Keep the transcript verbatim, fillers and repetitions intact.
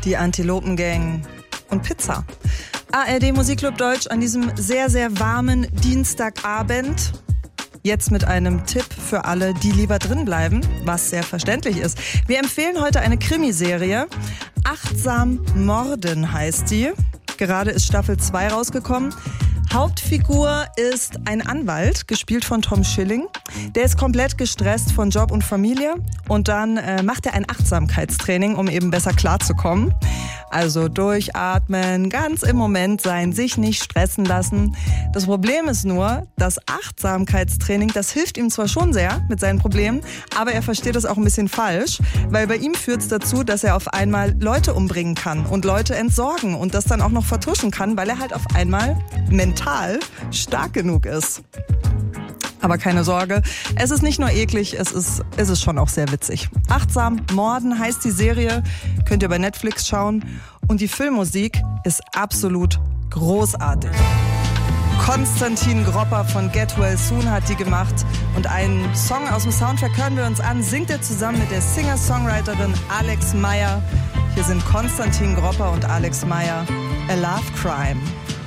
die Antilopengang und Pizza. A R D Musikclub Deutsch an diesem sehr, sehr warmen Dienstagabend. Jetzt mit einem Tipp für alle, die lieber drin bleiben, was sehr verständlich ist. Wir empfehlen heute eine Krimiserie. Achtsam Morden heißt die. Gerade ist Staffel zwei rausgekommen. Hauptfigur ist ein Anwalt, gespielt von Tom Schilling. Der ist komplett gestresst von Job und Familie und dann äh, macht er ein Achtsamkeitstraining, um eben besser klarzukommen. Also durchatmen, ganz im Moment sein, sich nicht stressen lassen. Das Problem ist nur, das Achtsamkeitstraining, das hilft ihm zwar schon sehr mit seinen Problemen, aber er versteht das auch ein bisschen falsch, weil bei ihm führt es dazu, dass er auf einmal Leute umbringen kann und Leute entsorgen und das dann auch noch vertuschen kann, weil er halt auf einmal mental stark genug ist. Aber keine Sorge, es ist nicht nur eklig, es ist, es ist schon auch sehr witzig. Achtsam Morden heißt die Serie, könnt ihr bei Netflix schauen. Und die Filmmusik ist absolut großartig. Konstantin Gropper von Get Well Soon hat die gemacht. Und einen Song aus dem Soundtrack hören wir uns an, singt er zusammen mit der Singer-Songwriterin Alex Meyer. Hier sind Konstantin Gropper und Alex Meyer, A Love Crime.